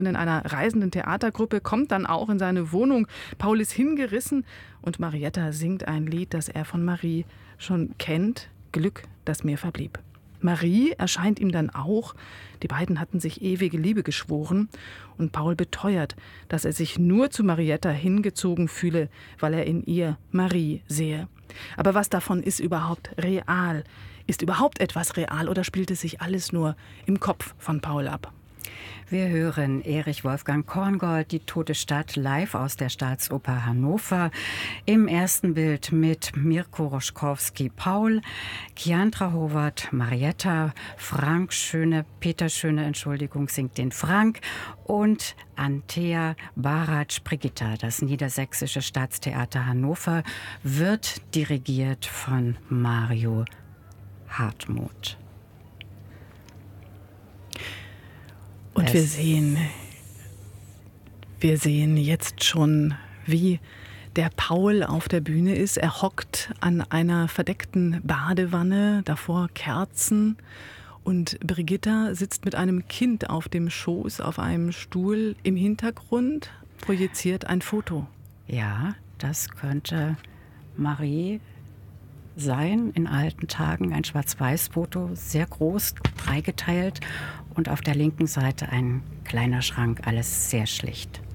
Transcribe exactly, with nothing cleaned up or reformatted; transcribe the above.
in einer reisenden Theatergruppe, kommt dann auch in seine Wohnung. Paul ist hingerissen und Marietta singt ein Lied, das er von Marie schon kennt. Glück, das mir verblieb. Marie erscheint ihm dann auch. Die beiden hatten sich ewige Liebe geschworen. Und Paul beteuert, dass er sich nur zu Marietta hingezogen fühle, weil er in ihr Marie sehe. Aber was davon ist überhaupt real? Ist überhaupt etwas real oder spielt es sich alles nur im Kopf von Paul ab? Wir hören Erich Wolfgang Korngold, Die tote Stadt, live aus der Staatsoper Hannover. Im ersten Bild mit Mirko Roschkowski, Paul, Kiandra Howard, Marietta, Frank Schöne, Peter Schöne, Entschuldigung, singt den Frank und Antea Baratsch Brigitta. Das Niedersächsische Staatstheater Hannover wird dirigiert von Mario Hartmuth. Und es wir sehen, wir sehen jetzt schon, wie der Paul auf der Bühne ist. Er hockt an einer verdeckten Badewanne, davor Kerzen. Und Brigitta sitzt mit einem Kind auf dem Schoß, auf einem Stuhl. Im Hintergrund projiziert ein Foto. Ja, das könnte Marie sein, in alten Tagen ein Schwarz-Weiß-Foto, sehr groß, dreigeteilt und auf der linken Seite ein kleiner Schrank, alles sehr schlicht.